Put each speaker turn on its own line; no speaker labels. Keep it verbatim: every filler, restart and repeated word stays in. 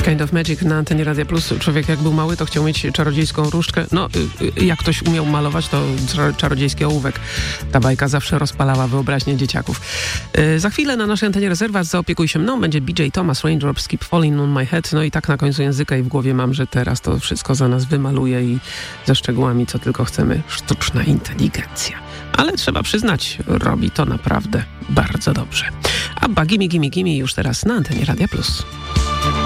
Kind of Magic na antenie Radia Plus. Człowiek jak był mały, to chciał mieć czarodziejską różdżkę. No, jak ktoś umiał malować, to czarodziejski ołówek. Ta bajka zawsze rozpalała wyobraźnię dzieciaków. Za chwilę na naszej antenie Rezerwat zaopiekuj się mną. Będzie B J Thomas, Raindrops Keep Falling on My Head. No i tak na końcu języka i w głowie mam, że teraz to wszystko za nas wymaluje i ze szczegółami, co tylko chcemy, sztuczna inteligencja. Ale trzeba przyznać, robi to naprawdę bardzo dobrze. A Gimme Gimme Gimme już teraz na antenie Radia Plus.